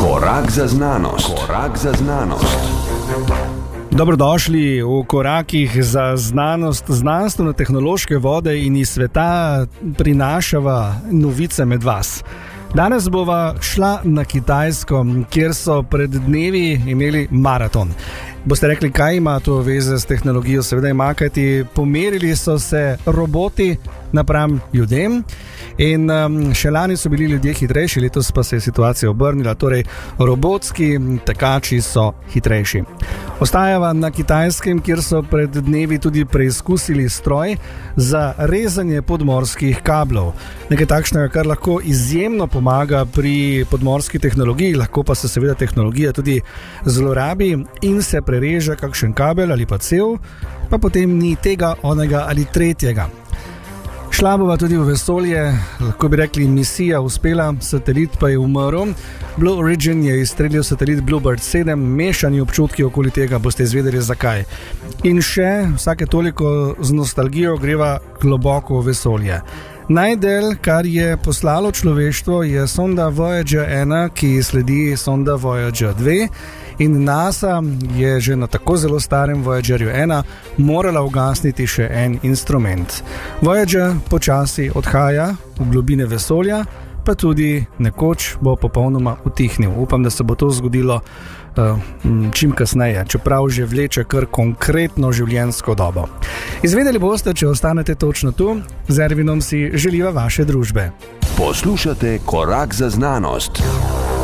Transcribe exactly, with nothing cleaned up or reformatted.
Korak za znanost. Korak za znanost. Dobrodošli v korakih za znanost, znanstveno-tehnološke vode in iz sveta prinašava novice med vas. Danes bova šla na Kitajsko, kjer so pred dnevi imeli maraton. Boste rekli, kaj ima to veze s tehnologijo? Seveda ima, kajti pomerili so se roboti napram ljudem in um, še lani so bili ljudje hitrejši, letos pa se je situacija obrnila, torej robotski tekači so hitrejši. Ostajava na Kitajskem, kjer so pred dnevi tudi preizkusili stroj za rezanje podmorskih kablov. Nekaj takšnega, kar lahko izjemno pomaga pri podmorski tehnologiji, lahko pa se seveda tehnologija tudi zlorabi in se prereže kakšen kabel ali pa cev, pa potem ni tega, onega ali tretjega. Šla bova tudi v vesolje, lahko bi rekli misija uspela, satelit pa je umrl. Blue Origin je izstrelil satelit Bluebird sedem, mešani občutki okoli tega, boste izvedeli zakaj. In še vsake toliko z nostalgijo greva globoko v vesolje. Najdel, kar je poslalo človeštvo, je sonda Voyager ena, ki sledi sonda Voyager dve. In NASA je že na tako zelo starem Voyagerju ena morala ugasniti še en instrument. Voyager počasi odhaja v globine vesolja, pa tudi nekoč bo popolnoma utihnil. Upam, da se bo to zgodilo uh, čim kasneje, čeprav že vleče kar konkretno življenjsko dobo. Izvedeli boste, če ostanete točno tu, z Ervinom si želiva vaše družbe. Poslušate Korak za znanost.